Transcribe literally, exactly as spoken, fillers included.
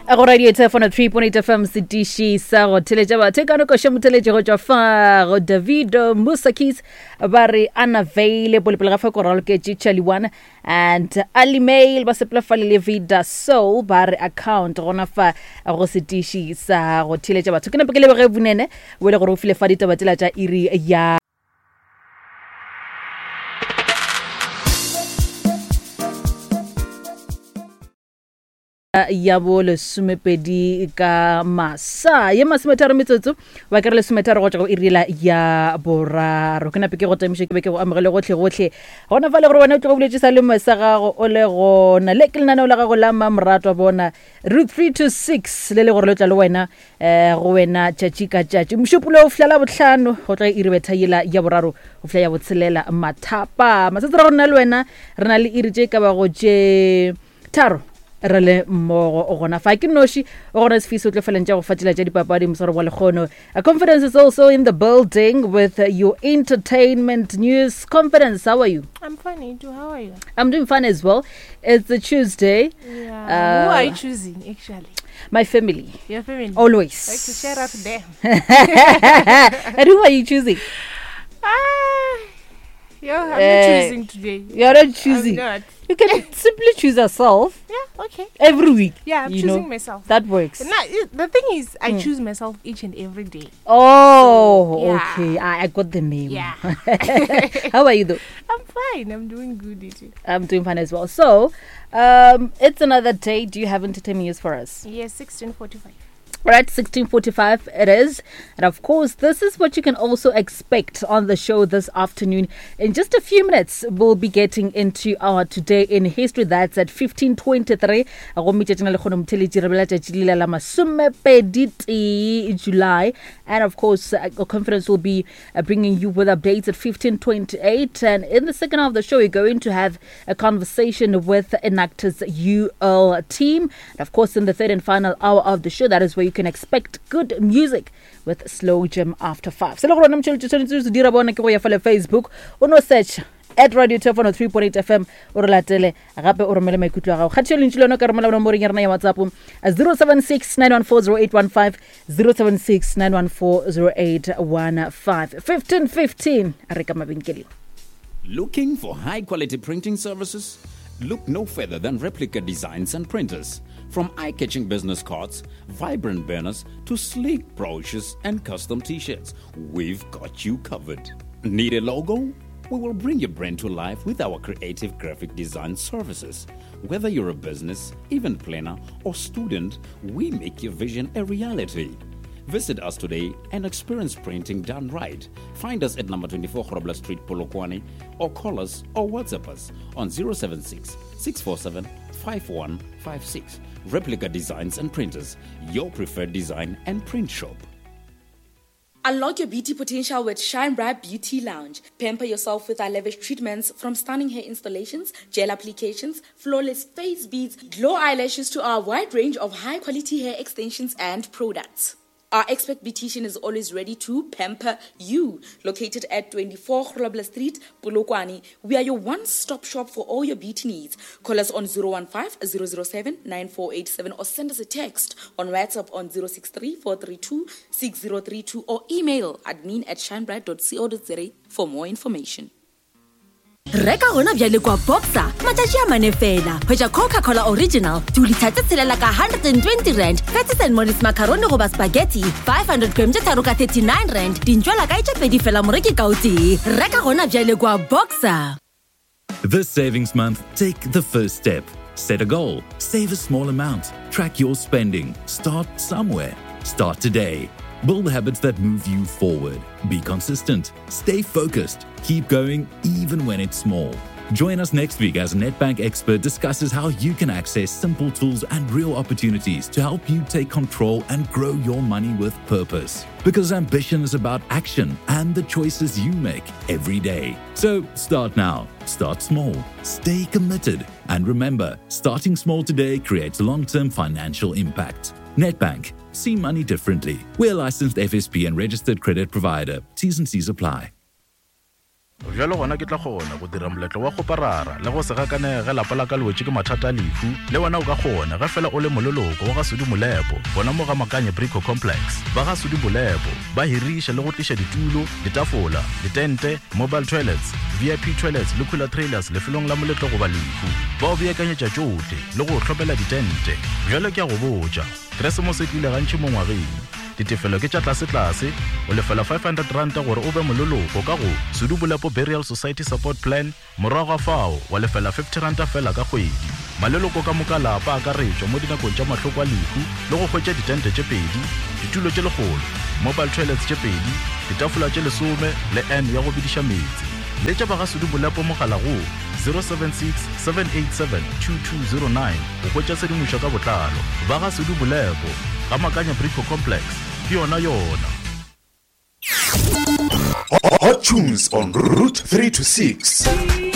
go radio tse fona three point eight F M sedishi sa go teleja ba te kana go shemuteleje go tsa go Davido Musakis bare unavailable pele ga fa go ralo ke Chali one and Ali Mail ba sepla falele vida so bare account gona fa go sedishi sa go teleja ba tsukena pekele ba ge bunene we le go rofile fa ditaba tla tsa iri ya ya bo le sumepedi ka masa ye masemetaro metsotso wa kere le sumetaro go tsa go irila ya boraro kana peke go tamiše ke beke go amogele gotlhe gotlhe gona fa le gore wena o tlo go buletsa le mesa gago o le gona le ke lena o la gago la mamrato bona route three to six le le gore le tla le wena eh go wena tšatšika tšatši mšupulo o flela botlhano go tla iri bethaila ya boraro o flela ya botshelela mathapa masetsa rona le wena rena le iri tše ka ba go tše tharo rele mo gona fa ke noshi o gona sfiso tlo felentja go fatila tša dipapadi mosoro wa lekgono. A conference is also in the building with uh, your entertainment news conference. How are you? I'm fine. Too. How are you? I'm doing fine as well. It's a Tuesday. Yeah. Uh, Who are you choosing actually? My family. Your family. Always. Like to share up there. And who are you choosing? Ah, yo, I'm Uh, not choosing today. You're not choosing. I'm not. You can simply choose yourself Yeah. Okay. every week. Yeah, I'm you choosing know, myself. that works. Nah, it, the thing is, I choose myself each and every day. Oh, Yeah. okay. I, I got the name. Yeah. How are you though? I'm fine. I'm doing good. It. I'm doing fine as well. So, um, it's another day. Do you have entertainment news for us? Yes, sixteen forty-five. All right, sixteen forty-five it is. And of course, this is what you can also expect on the show this afternoon. In just a few minutes, we'll be getting into our Today in History. That's at fifteen twenty-three. July. And of course, a conference will be uh, bringing you with updates at fifteen twenty-eight. And in the second half of the show, you're going to have a conversation with Enactors U L team. And of course, in the third and final hour of the show, that is where you can expect good music with Slow Jam after five. So, I'm going to Facebook. Uno search at Radio Telephone three point eight F M or latele gape o romele maikutlo a gago kgatšhelo ntse leno ka romela nomoro ya rena ya WhatsApp zero seven six nine one four zero eight one five zero seven six nine one four zero eight one five fifteen fifteen re ka mabenkeleng. Looking for high-quality printing services? Look no further than Replica Designs and Printers. From eye-catching business cards, vibrant banners, to sleek brochures and custom t-shirts, we've got you covered. Need a logo? We will bring your brand to life with our creative graphic design services. Whether you're a business, event planner, or student, we make your vision a reality. Visit us today and experience printing done right. Find us at number twenty-four Grobler Street, Polokwane, or call us or WhatsApp us on zero seven six, six four seven, five one five six. Replica Designs and Printers, your preferred design and print shop. Unlock your beauty potential with Shine Bright Beauty Lounge. Pamper yourself with our lavish treatments from stunning hair installations, gel applications, flawless face beads, glow eyelashes to our wide range of high-quality hair extensions and products. Our expert beautician is always ready to pamper you. Located at twenty-four Grobler Street, Polokwane, we are your one-stop shop for all your beauty needs. Call us on zero one five, zero zero seven, nine four eight seven or send us a text on WhatsApp on zero six three, four three two, six zero three two or email admin at shinebright dot co dot za for more information. Reka gona bjale kwa Boxer matšatši a mane fela hwetša Coca-Cola Original two liters tše tshelela ka one hundred twenty rand, thirty cent modis macaroni goba spaghetti five hundred grams tše tharo ka thirty-nine rand, dintšwela ka etše pedi fela moreki ka o tee. Reka gona bjale kwa Boxer. This savings month, take the first step. Set a goal. Save a small amount. Track your spending. Start somewhere. Start today. Build habits that move you forward. Be consistent. Stay focused. Keep going even when it's small. Join us next week as a Nedbank expert discusses how you can access simple tools and real opportunities to help you take control and grow your money with purpose. Because ambition is about action and the choices you make every day. So start now. Start small. Stay committed. And remember, starting small today creates long-term financial impact. Nedbank. See money differently. We're a licensed F S P and registered credit provider. T's and C's apply. Jalo gona ke tla kgona go dira moletlo wa go parara le go se gakanege lapa la ka lwetse ke mathata a lefu le wena o ka kgona ge fela o le mololoko wa ga Sudi Molepo bona mo ga Makanya Brico Complex. Ba ga Sudi Molepo ba hiriša le go tliša ditulo, ditafola, ditente, mobile toilets, V I P toilets le cooler trailers lefelong la moletlo go ba lefu. Ba o beakanyetša tšohle le go hlopela ditente. Jalo ke a go botša Keresemose e tlile gantši mo ngwageng. Ditefelo ke tša tlase-tlase o lefela five hundred rand gore o be mololoko ka go Sudi Molepo Burial Society Support Plan. Morago fao wa lefela fifty rand fela ka kgwedi. Maleloko ka moka lapa a ka retšwa mo dinakong tša mahloko a lefu le go hwetša ditente tše pedi, ditulo tše legolo, mobile toilets tše pedi, ditafola tše lesome le N ya go bediša metsi. Le tša ba ga Sudi Molepo mogala go zero seven six seven eight seven two two zero nine go hwetša sedimoša ka botlalo. Ba ga Sudi Molepo ga Makanya Brico Complex ke yona yona. Hot tunes on Route three to six.